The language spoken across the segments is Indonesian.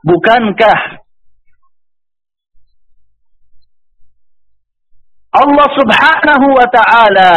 Bukankah Allah Subhanahu wa ta'ala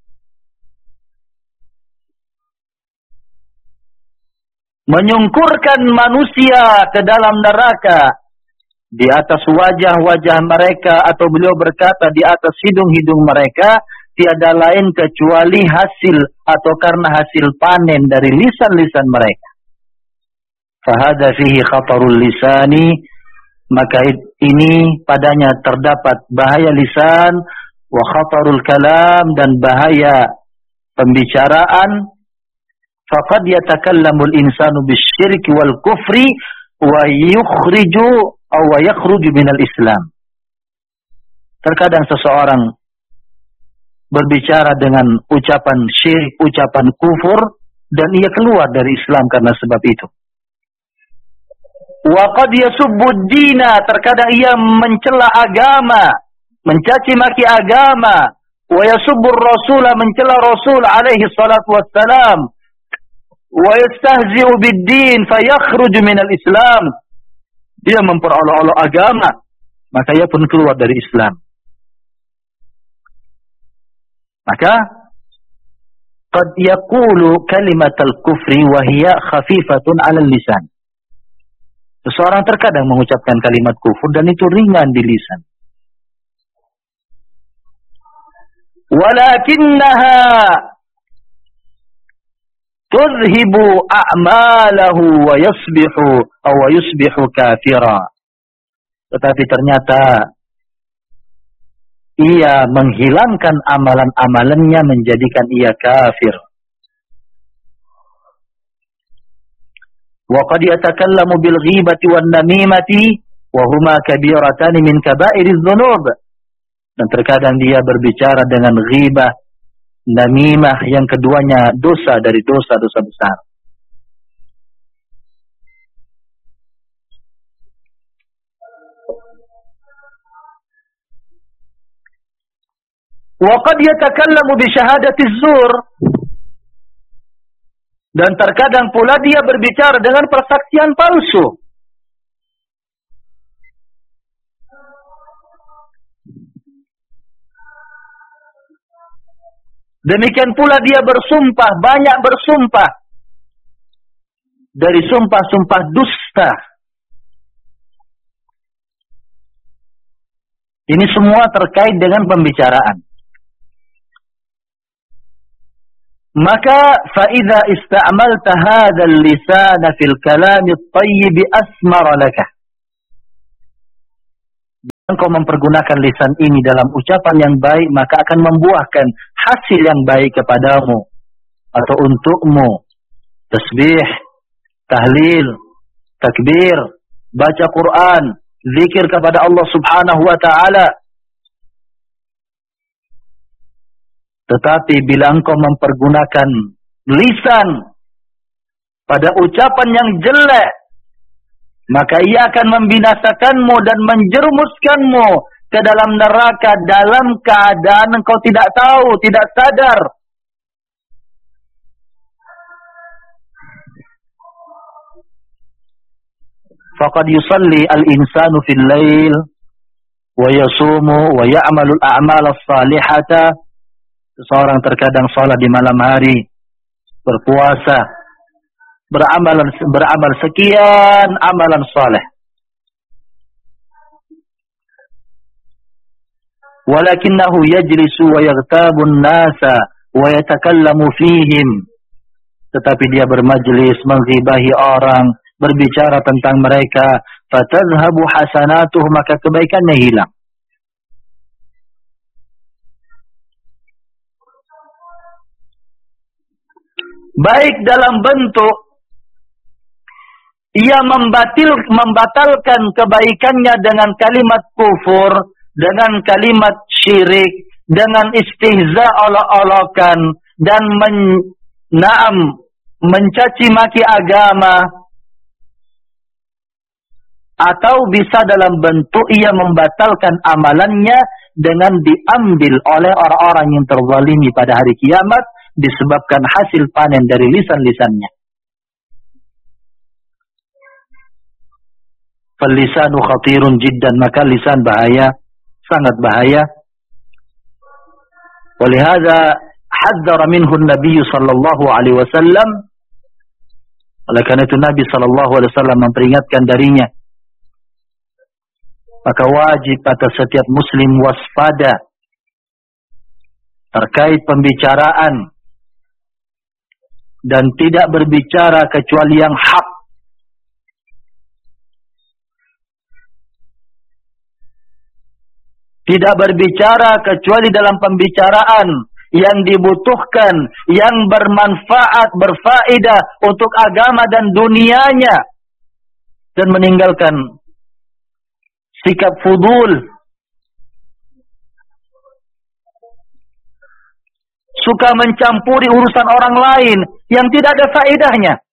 menyungkurkan manusia ke dalam neraka di atas wajah-wajah mereka, atau beliau berkata di atas hidung-hidung mereka, tiada lain kecuali hasil atau karena hasil panen dari lisan-lisan mereka. Fahada fihi khatarul lisani, maka ini padanya terdapat bahaya lisan, wa khatarul kalam, dan bahaya pembicaraan. Faqad yatakallamul insanu bisyirki wal kufri wa yukhriju aw yakhruju minal Islam. Terkadang seseorang berbicara dengan ucapan syirik, ucapan kufur, dan ia keluar dari Islam karena sebab itu. Wa qad yasubbud dina, terkadang ia mencela agama, mencaci maki agama. Wa yasubbur rasula, mencela Rasul alaihi salatu wassalam. Wa yastahzi'u bid-din fayakhruju minal Islam. Dia memperolok-olok agama, maka ia pun keluar dari Islam. Maka qad yaqulu kalimatal kufri wa hiya khafifatun 'alal lisan. Seseorang terkadang mengucapkan kalimat kufur dan itu ringan di lisan. Walakinnaha tuzhibu a'malahu wa yusbihu kafira. Tetapi ternyata ia menghilangkan amalan-amalannya, menjadikan ia kafir. Wa qad yatakallamu bil ghibati wan namimati wa huma kabiratani min kaba'iriz dzunub. Dan terkadang dia berbicara dengan ghibah, namimah, yang keduanya dosa dari dosa-dosa besar. Wa qad yatakallamu bi syahadati zur. Dan terkadang pula dia berbicara dengan persaksian palsu. Demikian pula dia bersumpah, banyak bersumpah dari sumpah-sumpah dusta. Ini semua terkait dengan pembicaraan. Maka fa'idha ista'amalta hadzal lisana fil kalami at-tayyib asmara laka. Jika engkau mempergunakan lisan ini dalam ucapan yang baik, maka akan membuahkan hasil yang baik kepadamu atau untukmu. Tasbih, tahlil, takbir, baca Quran, zikir kepada Allah Subhanahu wa ta'ala. Tetapi bila engkau mempergunakan lisan pada ucapan yang jelek, maka ia akan membinasakanmu dan menjerumuskanmu ke dalam neraka dalam keadaan engkau tidak tahu, tidak sadar. Faqad yusalli al-insanu fil lail wa yasumu wa ya'malu al-a'mal as-salihata. Seseorang terkadang sholat di malam hari, berpuasa, beramal sekian amalan saleh. Walakinnahu yajlisu wa yaghtabu an-nasa wa yatakallamu fihim. Tetapi dia bermajlis, menghibahi orang, berbicara tentang mereka, fatadhhabu hasanatuhu, maka kebaikannya hilang. Baik dalam bentuk ia membatalkan kebaikannya dengan kalimat kufur, dengan kalimat syirik, dengan istihza olok-olokan, dan mencaci maki agama. Atau bisa dalam bentuk ia membatalkan amalannya dengan diambil oleh orang-orang yang terzalimi pada hari kiamat, disebabkan hasil panen dari lisan-lisannya. Fal-lisanu khatirun jiddan, maka lisan bahaya, sangat bahaya. Walihada haddara minhu an-nabiy sallallahu alaihi wasallam. Oleh karena itu Nabi sallallahu alaihi wasallam memperingatkan darinya. Maka wajib atas setiap muslim waspada terkait pembicaraan dan tidak berbicara kecuali yang hak. Tidak berbicara kecuali dalam pembicaraan yang dibutuhkan, yang bermanfaat, berfaedah untuk agama dan dunianya. Dan meninggalkan sikap fudul, suka mencampuri urusan orang lain yang tidak ada faedahnya.